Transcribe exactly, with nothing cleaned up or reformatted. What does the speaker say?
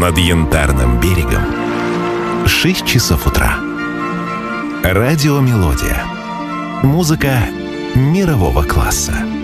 над Янтарным берегом. Шесть часов утра. Радио «Мелодия». Музыка мирового класса.